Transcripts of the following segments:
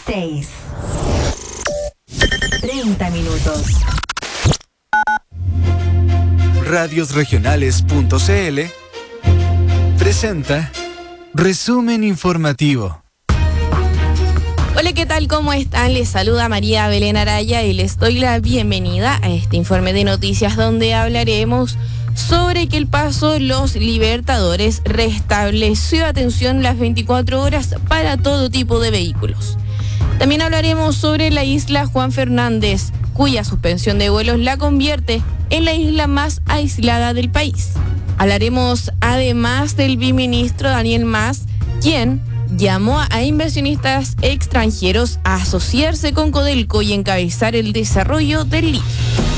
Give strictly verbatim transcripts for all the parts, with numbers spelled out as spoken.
dieciséis. treinta minutos. radios regionales punto c l presenta Resumen Informativo. Hola, ¿qué tal? ¿Cómo están? Les saluda María Belén Araya y les doy la bienvenida a este informe de noticias donde hablaremos sobre que el Paso Los Libertadores restableció atención las veinticuatro horas para todo tipo de vehículos. También hablaremos sobre la isla Juan Fernández, cuya suspensión de vuelos la convierte en la isla más aislada del país. Hablaremos además del viceministro Daniel Mas, quien llamó a inversionistas extranjeros a asociarse con Codelco y encabezar el desarrollo del litio.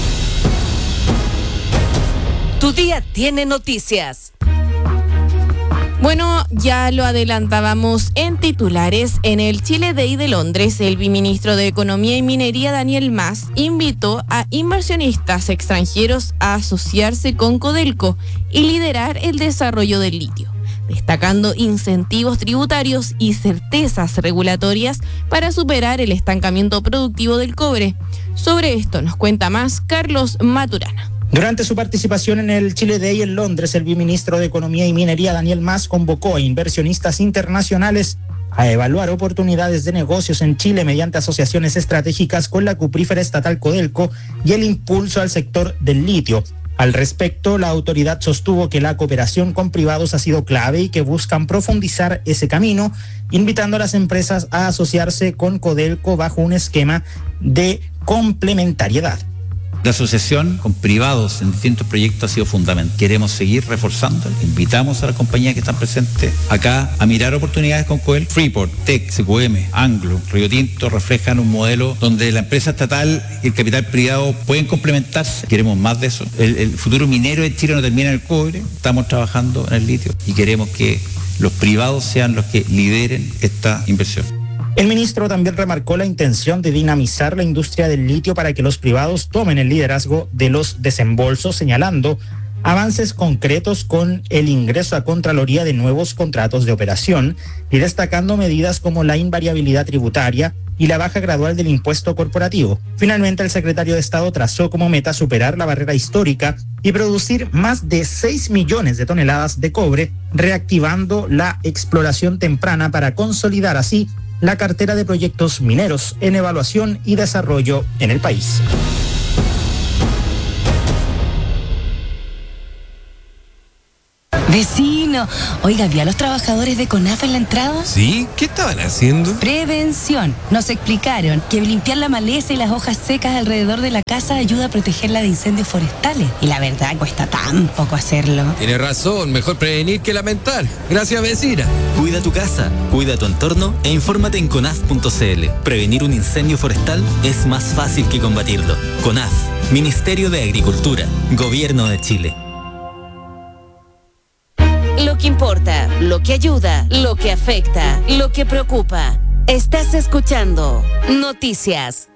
Tu día tiene noticias. Bueno, ya lo adelantábamos en titulares. En el Chile Day de Londres, el viceministro de Economía y Minería, Daniel Mas, invitó a inversionistas extranjeros a asociarse con Codelco y liderar el desarrollo del litio, destacando incentivos tributarios y certezas regulatorias para superar el estancamiento productivo del cobre. Sobre esto nos cuenta más Carlos Maturana. Durante su participación en el Chile Day en Londres, el viceministro de Economía y Minería, Daniel Mas, convocó a inversionistas internacionales a evaluar oportunidades de negocios en Chile mediante asociaciones estratégicas con la cuprífera estatal Codelco y el impulso al sector del litio. Al respecto, la autoridad sostuvo que la cooperación con privados ha sido clave y que buscan profundizar ese camino, invitando a las empresas a asociarse con Codelco bajo un esquema de complementariedad. La asociación con privados en distintos proyectos ha sido fundamental. Queremos seguir reforzando. Invitamos a las compañías que están presentes acá a mirar oportunidades con Codelco. Freeport, Teck, C Q M, Anglo, Río Tinto reflejan un modelo donde la empresa estatal y el capital privado pueden complementarse. Queremos más de eso. El, el futuro minero de Chile no termina en el cobre. Estamos trabajando en el litio y queremos que los privados sean los que lideren esta inversión. El ministro también remarcó la intención de dinamizar la industria del litio para que los privados tomen el liderazgo de los desembolsos, señalando avances concretos con el ingreso a Contraloría de nuevos contratos de operación y destacando medidas como la invariabilidad tributaria y la baja gradual del impuesto corporativo. Finalmente, el secretario de Estado trazó como meta superar la barrera histórica y producir más de seis millones de toneladas de cobre, reactivando la exploración temprana para consolidar así la cartera de proyectos mineros en evaluación y desarrollo en el país. Vecino, oiga, ¿vio a los trabajadores de CONAF en la entrada? Sí, ¿qué estaban haciendo? Prevención. Nos explicaron que limpiar la maleza y las hojas secas alrededor de la casa ayuda a protegerla de incendios forestales. Y la verdad, cuesta tan poco hacerlo. Tiene razón, mejor prevenir que lamentar. Gracias, vecina. Cuida tu casa, cuida tu entorno e infórmate en conaf punto c l. Prevenir un incendio forestal es más fácil que combatirlo. CONAF, Ministerio de Agricultura, Gobierno de Chile. Lo que importa, lo que ayuda, lo que afecta, lo que preocupa. Estás escuchando Noticias.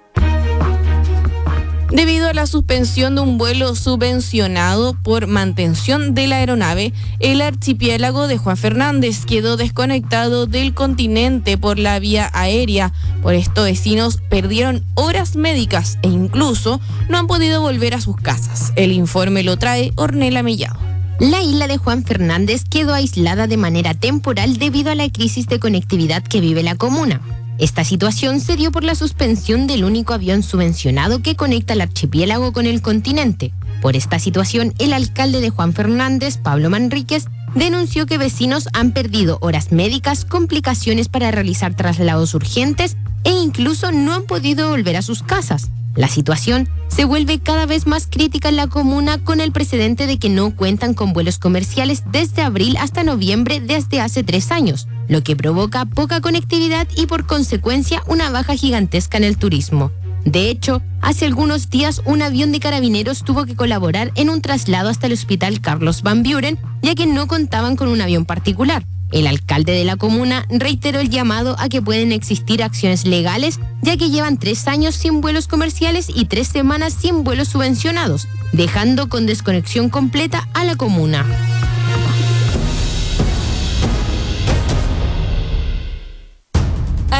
Debido a la suspensión de un vuelo subvencionado por mantención de la aeronave, el archipiélago de Juan Fernández quedó desconectado del continente por la vía aérea. Por esto, vecinos perdieron horas médicas e incluso no han podido volver a sus casas. El informe lo trae Ornella Mellado. La isla de Juan Fernández quedó aislada de manera temporal debido a la crisis de conectividad que vive la comuna. Esta situación se dio por la suspensión del único avión subvencionado que conecta el archipiélago con el continente. Por esta situación, el alcalde de Juan Fernández, Pablo Manríquez, denunció que vecinos han perdido horas médicas, complicaciones para realizar traslados urgentes e incluso no han podido volver a sus casas. La situación se vuelve cada vez más crítica en la comuna con el precedente de que no cuentan con vuelos comerciales desde abril hasta noviembre desde hace tres años, lo que provoca poca conectividad y por consecuencia una baja gigantesca en el turismo. De hecho, hace algunos días un avión de carabineros tuvo que colaborar en un traslado hasta el hospital Carlos Van Buren, ya que no contaban con un avión particular. El alcalde de la comuna reiteró el llamado a que pueden existir acciones legales, ya que llevan tres años sin vuelos comerciales y tres semanas sin vuelos subvencionados, dejando con desconexión completa a la comuna.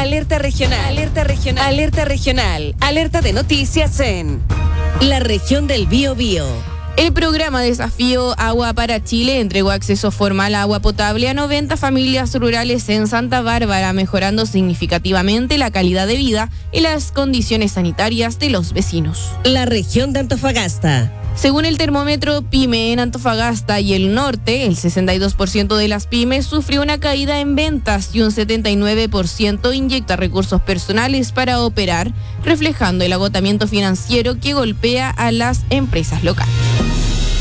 Alerta regional, alerta regional, alerta regional, alerta de noticias en la región del Biobío. El programa Desafío Agua para Chile entregó acceso formal a agua potable a noventa familias rurales en Santa Bárbara, mejorando significativamente la calidad de vida y las condiciones sanitarias de los vecinos. La región de Antofagasta. Según el termómetro PYME en Antofagasta y el norte, el sesenta y dos por ciento de las pymes sufrió una caída en ventas y un setenta y nueve por ciento inyecta recursos personales para operar, reflejando el agotamiento financiero que golpea a las empresas locales.